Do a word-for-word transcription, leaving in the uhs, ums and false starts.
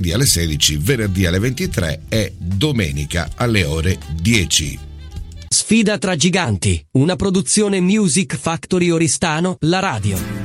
martedì alle sedici, venerdì alle ventitré e domenica alle ore dieci. Sfida tra giganti, una produzione Music Factory Oristano, la radio.